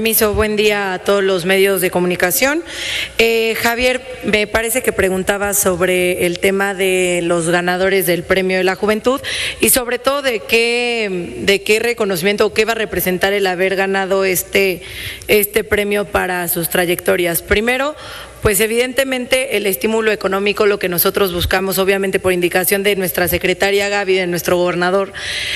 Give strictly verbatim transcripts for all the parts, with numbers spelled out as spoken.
permiso, buen día a todos los medios de comunicación. Eh, Javier, me parece que preguntaba sobre el tema de los ganadores del Premio de la Juventud y sobre todo de qué, de qué reconocimiento o qué va a representar el haber ganado este, este premio para sus trayectorias. Primero, pues evidentemente el estímulo económico, lo que nosotros buscamos, obviamente por indicación de nuestra secretaria Gaby, de nuestro gobernador,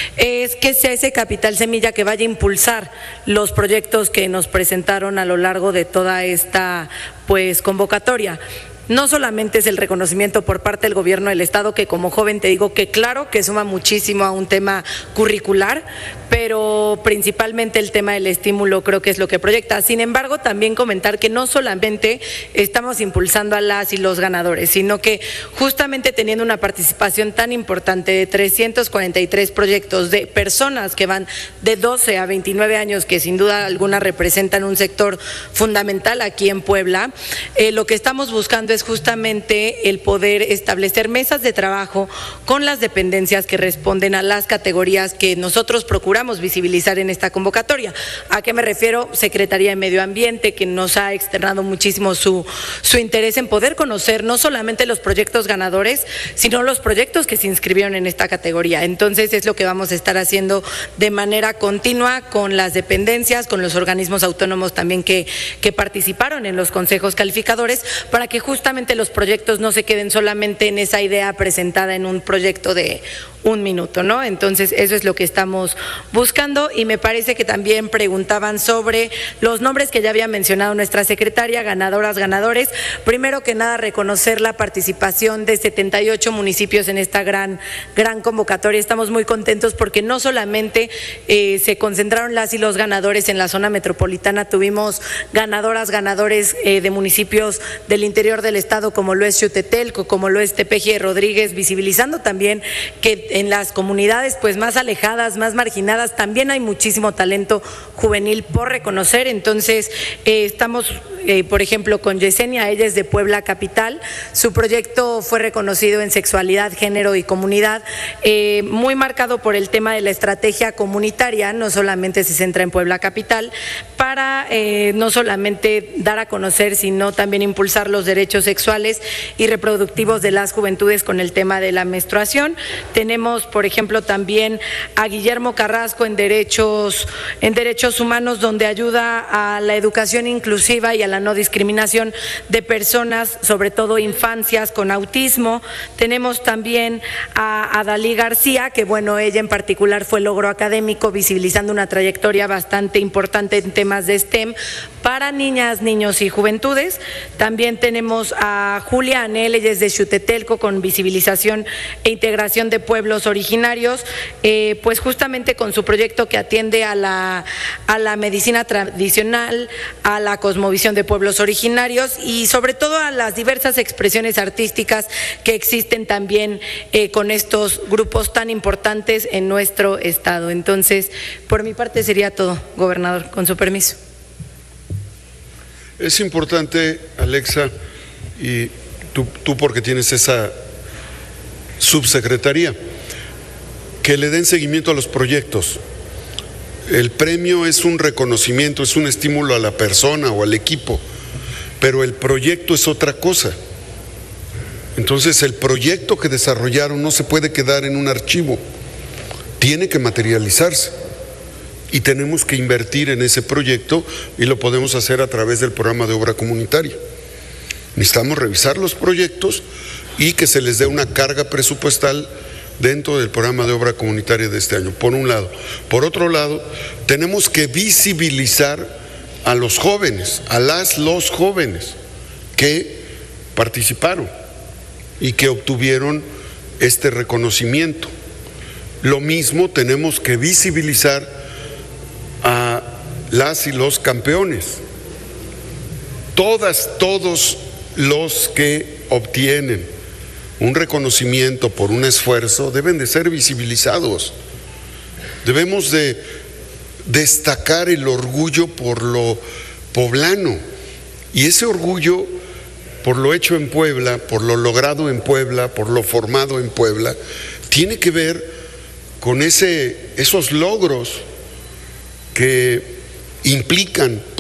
es que sea ese capital semilla que vaya a impulsar los proyectos que nos presentaron a lo largo de toda esta pues convocatoria. No solamente es el reconocimiento por parte del gobierno del Estado, que como joven te digo que claro que suma muchísimo a un tema curricular, pero principalmente el tema del estímulo creo que es lo que proyecta. Sin embargo, también comentar que no solamente estamos impulsando a las y los ganadores, sino que justamente teniendo una participación tan importante de trescientos cuarenta y tres proyectos de personas que van de doce a veintinueve años, que sin duda alguna representan un sector fundamental aquí en Puebla, eh, lo que estamos buscando es justamente el poder establecer mesas de trabajo con las dependencias que responden a las categorías que nosotros procuramos visibilizar en esta convocatoria. ¿A qué me refiero? Secretaría de Medio Ambiente, que nos ha externado muchísimo su, su interés en poder conocer no solamente los proyectos ganadores, sino los proyectos que se inscribieron en esta categoría. Entonces es lo que vamos a estar haciendo de manera continua con las dependencias, con los organismos autónomos también que, que participaron en los consejos calificadores, para que justamente los proyectos no se queden solamente en esa idea presentada en un proyecto de un minuto, ¿no? Entonces eso es lo que estamos buscando, y me parece que también preguntaban sobre los nombres que ya había mencionado nuestra secretaria, ganadoras, ganadores. Primero que nada, reconocer la participación de setenta y ocho municipios en esta gran, gran convocatoria. Estamos muy contentos porque no solamente eh, se concentraron las y los ganadores en la zona metropolitana, tuvimos ganadoras, ganadores eh, de municipios del interior del estado, como lo es Xutetelco, como lo es Tepeji de Rodríguez, visibilizando también que en las comunidades pues más alejadas, más marginadas, también hay muchísimo talento juvenil por reconocer. Entonces eh, estamos, eh, por ejemplo, con Yesenia, ella es de Puebla Capital, su proyecto fue reconocido en sexualidad, género y comunidad, eh, muy marcado por el tema de la estrategia comunitaria, no solamente se centra en Puebla Capital, para eh, no solamente dar a conocer, sino también impulsar los derechos sexuales y reproductivos de las juventudes con el tema de la menstruación. Tenemos por ejemplo, también a Guillermo Carrasco en derechos, en derechos humanos, donde ayuda a la educación inclusiva y a la no discriminación de personas, sobre todo infancias con autismo. Tenemos también a Adalí García, que bueno, ella en particular fue logro académico, visibilizando una trayectoria bastante importante en temas de STEM para niñas, niños y juventudes. También tenemos a Julia Anel, ella es de Xutetelco, con visibilización e integración de pueblos originarios, eh, pues justamente con su proyecto que atiende a la, a la medicina tradicional, a la cosmovisión de pueblos originarios y sobre todo a las diversas expresiones artísticas que existen también eh, con estos grupos tan importantes en nuestro estado. Entonces, por mi parte sería todo, gobernador, con su permiso. Es importante, Alexa, y tú, tú porque tienes esa subsecretaría, que le den seguimiento a los proyectos. El premio es un reconocimiento, es un estímulo a la persona o al equipo, pero el proyecto es otra cosa. Entonces el proyecto que desarrollaron no se puede quedar en un archivo, tiene que materializarse y tenemos que invertir en ese proyecto, y lo podemos hacer a través del programa de obra comunitaria. Necesitamos revisar los proyectos y que se les dé una carga presupuestal dentro del programa de obra comunitaria de este año, por un lado. Por otro lado, tenemos que visibilizar a los jóvenes, a las, los jóvenes que participaron y que obtuvieron este reconocimiento. Lo mismo tenemos que visibilizar a las y los campeones. Todas, todos los que obtienen un reconocimiento por un esfuerzo deben de ser visibilizados. Debemos de destacar el orgullo por lo poblano, y ese orgullo por lo hecho en Puebla, por lo logrado en Puebla, por lo formado en Puebla, tiene que ver con ese, esos logros que implican